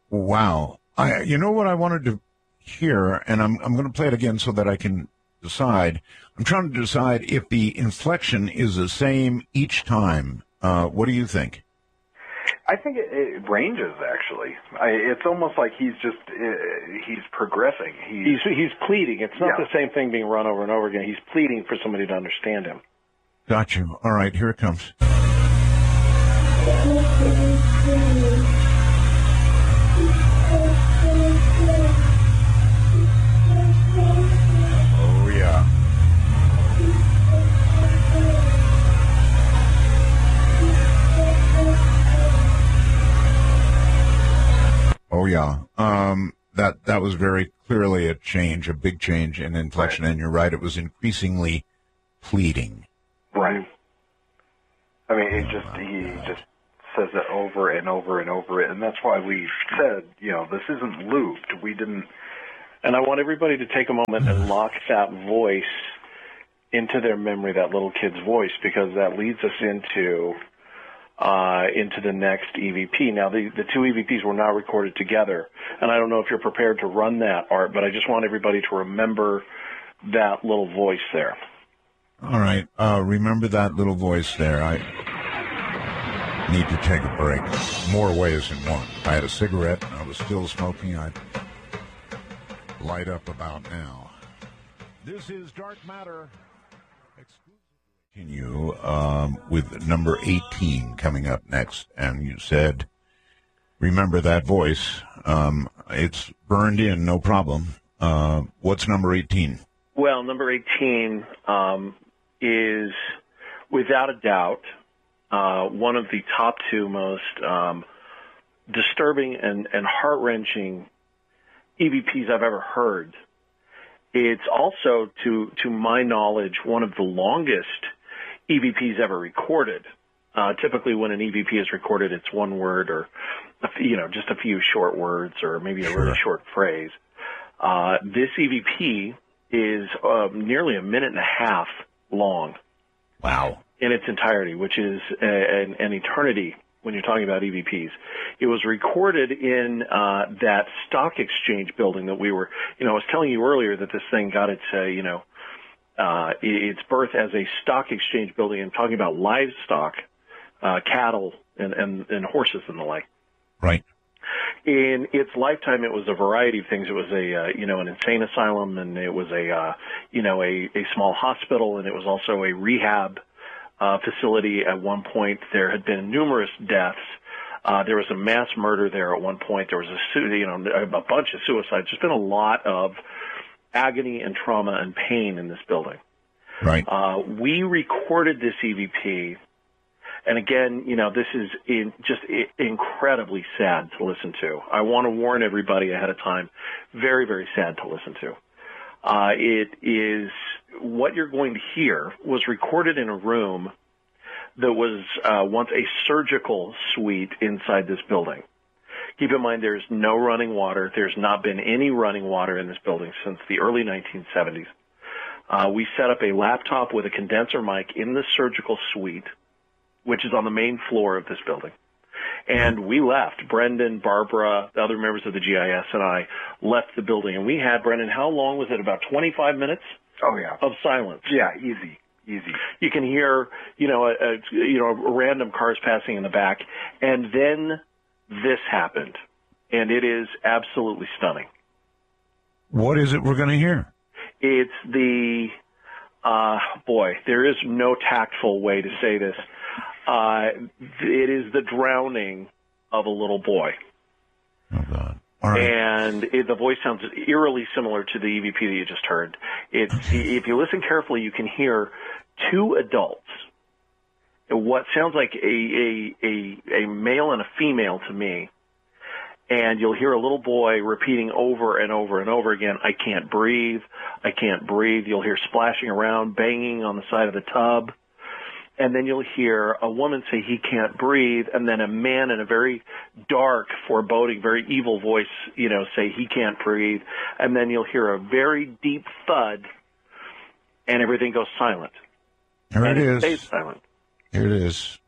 Wow. You know what I wanted to hear, and I'm going to play it again so that I can decide. I'm trying to decide if the inflection is the same each time. What do you think? I think it ranges, actually. It's almost like he's progressing. He's pleading. It's not the same thing being run over and over again. He's pleading for somebody to understand him. Got you. All right, here it comes. Oh, yeah. Oh, yeah. That was very clearly a change, a big change in inflection, right. And you're right, it was increasingly pleading. Right. I mean, he just says it over and over and over, and that's why we said, this isn't looped. We didn't. And I want everybody to take a moment and lock that voice into their memory, that little kid's voice, because that leads us into the next EVP. Now, the two EVPs were now recorded together, and I don't know if you're prepared to run that, Art, but I just want everybody to remember that little voice there. All right. Remember that little voice there. I need to take a break. More ways than one. If I had a cigarette and I was still smoking, I'd light up about now. This is Dark Matter. Continue with number 18 coming up next. And you said, remember that voice. It's burned in, no problem. What's number 18? Well, number 18 is, without a doubt, one of the top two most disturbing and heart-wrenching EVPs I've ever heard. It's also, to my knowledge, one of the longest EVPs ever recorded. Typically, when an EVP is recorded, it's one word or, just a few short words or maybe a really short phrase. This EVP is nearly a minute and a half long. Wow. In its entirety, which is an eternity when you're talking about EVPs. It was recorded in that stock exchange building that we were, I was telling you earlier that this thing got its, its birth as a stock exchange building. I'm talking about livestock, cattle and horses and the like. Right. In its lifetime, it was a variety of things. It was an insane asylum, and it was a small hospital, and it was also a rehab facility. At one point, there had been numerous deaths. There was a mass murder there at one point. There was a bunch of suicides. There's been a lot of agony and trauma and pain in this building. Right. We recorded this EVP. And again, this is just incredibly sad to listen to. I want to warn everybody ahead of time, very, very sad to listen to. It is, what you're going to hear was recorded in a room that was once a surgical suite inside this building. Keep in mind, there's no running water. There's not been any running water in this building since the early 1970s. We set up a laptop with a condenser mic in the surgical suite, which is on the main floor of this building. And we left. Brendan, Barbara, the other members of the GIS, and I left the building. And we had, Brendan, how long was it? About 25 minutes? Oh, yeah. Of silence. Yeah, easy. You can hear, random cars passing in the back. And then this happened. And it is absolutely stunning. What is it we're going to hear? It's the, there is no tactful way to say this. It is the drowning of a little boy. Oh, God. All right. And the voice sounds eerily similar to the EVP that you just heard. If you listen carefully, you can hear two adults, what sounds like a male and a female to me, and you'll hear a little boy repeating over and over and over again, I can't breathe, I can't breathe. You'll hear splashing around, banging on the side of the tub. And then you'll hear a woman say, he can't breathe, and then a man in a very dark, foreboding, very evil voice, say, he can't breathe. And then you'll hear a very deep thud, and everything goes silent. Here it is. It stays silent. Here it is.